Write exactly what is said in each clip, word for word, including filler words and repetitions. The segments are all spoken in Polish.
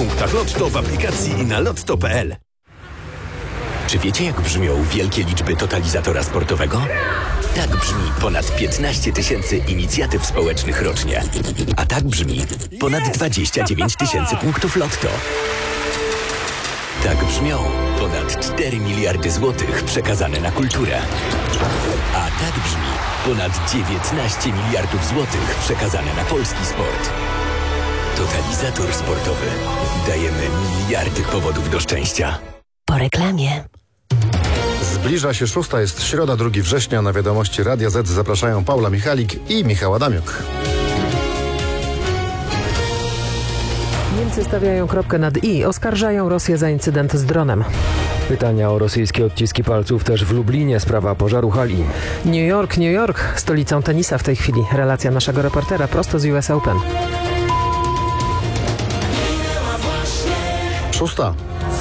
punktach Lotto, w aplikacji i na lotto kropka p l. Czy wiecie, jak brzmią wielkie liczby totalizatora sportowego? Tak brzmi ponad piętnaście tysięcy inicjatyw społecznych rocznie. A tak brzmi ponad dwadzieścia dziewięć tysięcy punktów Lotto. Tak brzmią ponad cztery miliardy złotych przekazane na kulturę. A tak brzmi ponad dziewiętnaście miliardów złotych przekazane na polski sport. Totalizator sportowy. Dajemy miliardy powodów do szczęścia. Po reklamie. Zbliża się szósta, jest środa, drugiego września. Na wiadomości Radia Z zapraszają Paula Michalik i Michał Adamiuk. Niemcy stawiają kropkę nad i, oskarżają Rosję za incydent z dronem. Pytania o rosyjskie odciski palców też w Lublinie, sprawa pożaru hali. New York, New York, stolicą tenisa w tej chwili. Relacja naszego reportera prosto z U S Open. Szósta.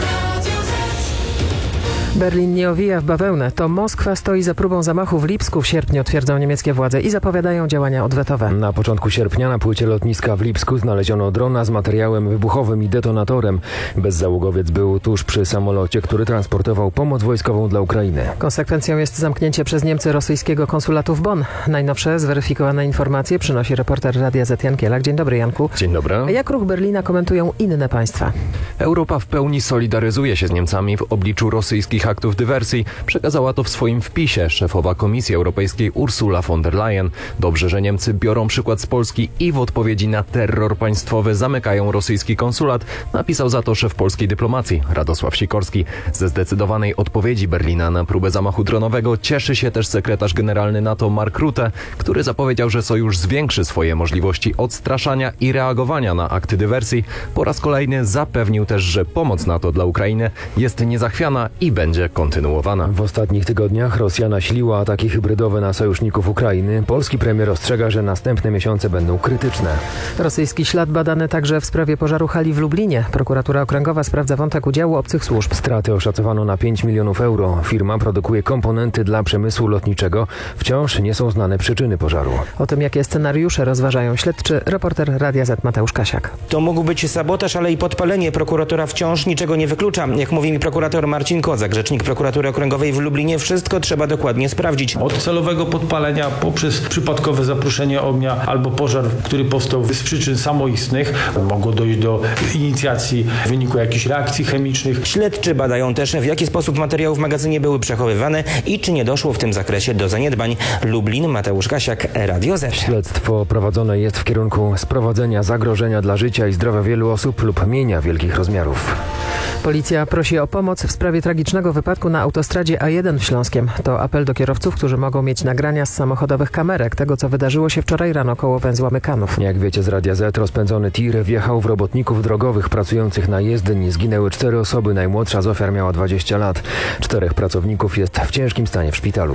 Berlin nie owija w bawełnę. To Moskwa stoi za próbą zamachu w Lipsku w sierpniu, twierdzą niemieckie władze i zapowiadają działania odwetowe. Na początku sierpnia na płycie lotniska w Lipsku znaleziono drona z materiałem wybuchowym i detonatorem. Bezzałogowiec był tuż przy samolocie, który transportował pomoc wojskową dla Ukrainy. Konsekwencją jest zamknięcie przez Niemcy rosyjskiego konsulatu w Bonn. Najnowsze zweryfikowane informacje przynosi reporter Radia Z Jan Kielak. Dzień dobry, Janku. Dzień dobry. A jak ruch Berlina komentują inne państwa? Europa w pełni solidaryzuje się z Niemcami w obliczu rosyjskich aktów dywersji. Przekazała to w swoim wpisie szefowa Komisji Europejskiej Ursula von der Leyen. Dobrze, że Niemcy biorą przykład z Polski i w odpowiedzi na terror państwowy zamykają rosyjski konsulat, napisał za to szef polskiej dyplomacji Radosław Sikorski. Ze zdecydowanej odpowiedzi Berlina na próbę zamachu dronowego cieszy się też sekretarz generalny NATO Mark Rutte, który zapowiedział, że sojusz zwiększy swoje możliwości odstraszania i reagowania na akty dywersji. Po raz kolejny zapewnił też, że pomoc NATO dla Ukrainy jest niezachwiana i będzie kontynuowana. W ostatnich tygodniach Rosja nasiliła ataki hybrydowe na sojuszników Ukrainy. Polski premier ostrzega, że następne miesiące będą krytyczne. Rosyjski ślad badany także w sprawie pożaru hali w Lublinie. Prokuratura Okręgowa sprawdza wątek udziału obcych służb. Straty oszacowano na pięć milionów euro. Firma produkuje komponenty dla przemysłu lotniczego. Wciąż nie są znane przyczyny pożaru. O tym, jakie scenariusze rozważają śledczy, reporter Radia Z Mateusz Kasiak. To mógł być sabotaż, ale i podpalenie. Prokuratura wciąż niczego nie wyklucza. Jak mówi mi prokurator Marcin Kozak, rzecznik prokuratury okręgowej w Lublinie, wszystko trzeba dokładnie sprawdzić. Od celowego podpalenia poprzez przypadkowe zaproszenie ognia albo pożar, który powstał z przyczyn samoistnych. Mogło dojść do inicjacji w wyniku jakichś reakcji chemicznych. Śledczy badają też, w jaki sposób materiały w magazynie były przechowywane i czy nie doszło w tym zakresie do zaniedbań. Lublin, Mateusz Kasiak, Radio Z. Śledztwo prowadzone jest w kierunku sprowadzenia zagrożenia dla życia i zdrowia wielu osób lub mienia wielkich rozmiarów. Policja prosi o pomoc w sprawie tragicznego wypadku na autostradzie A jeden w Śląskiem. To apel do kierowców, którzy mogą mieć nagrania z samochodowych kamerek tego, co wydarzyło się wczoraj rano koło węzła Mykanów. Jak wiecie z Radia Z, rozpędzony tir wjechał w robotników drogowych pracujących na jezdni. Zginęły cztery osoby, najmłodsza z ofiar miała dwadzieścia lat. Czterech pracowników jest w ciężkim stanie w szpitalu.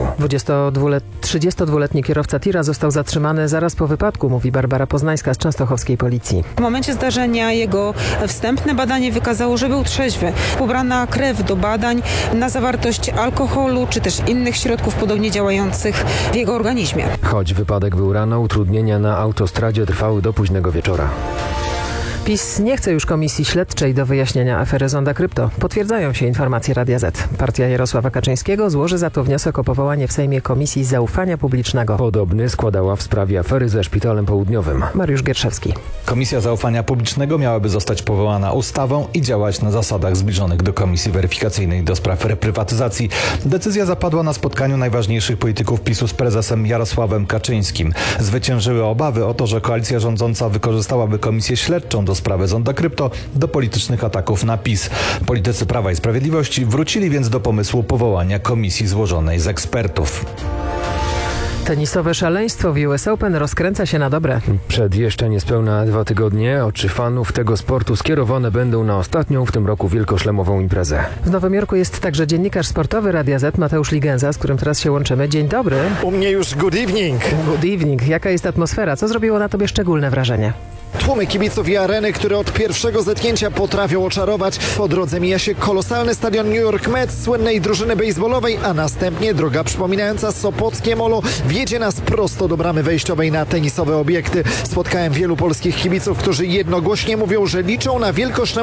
trzydziestodwuletni kierowca tira został zatrzymany zaraz po wypadku, mówi Barbara Poznańska z częstochowskiej policji. W momencie zdarzenia jego wstępne badanie wykazało, że był trzeźwy. Pobrana krew do badań na zawartość alkoholu czy też innych środków podobnie działających w jego organizmie. Choć wypadek był rano, utrudnienia na autostradzie trwały do późnego wieczora. PiS nie chce już komisji śledczej do wyjaśnienia afery Zonda Krypto. Potwierdzają się informacje Radia Z. Partia Jarosława Kaczyńskiego złoży za to wniosek o powołanie w Sejmie Komisji Zaufania Publicznego. Podobny składała w sprawie afery ze Szpitalem Południowym. Mariusz Gierszewski. Komisja Zaufania Publicznego miałaby zostać powołana ustawą i działać na zasadach zbliżonych do Komisji Weryfikacyjnej do spraw reprywatyzacji. Decyzja zapadła na spotkaniu najważniejszych polityków PiSu z prezesem Jarosławem Kaczyńskim. Zwyciężyły obawy o to, że koalicja rządząca wykorzystałaby komisję śledczą do sprawy Zonda Krypto do politycznych ataków na PiS. Politycy Prawa i Sprawiedliwości wrócili więc do pomysłu powołania komisji złożonej z ekspertów. Tenisowe szaleństwo w U S Open rozkręca się na dobre. Przed jeszcze niespełna dwa tygodnie oczy fanów tego sportu skierowane będą na ostatnią w tym roku wielkoszlemową imprezę. W Nowym Jorku jest także dziennikarz sportowy Radia Z Mateusz Ligenza, z którym teraz się łączymy. Dzień dobry. U mnie już good evening. Good evening. Jaka jest atmosfera? Co zrobiło na tobie szczególne wrażenie? Tłumy kibiców i areny, które od pierwszego zetknięcia potrafią oczarować. Po drodze mija się kolosalny stadion New York Mets, słynnej drużyny baseballowej, a następnie droga przypominająca Sopockie Molo wiedzie nas prosto do bramy wejściowej na tenisowe obiekty. Spotkałem wielu polskich kibiców, którzy jednogłośnie mówią, że liczą na wielkoszlemowe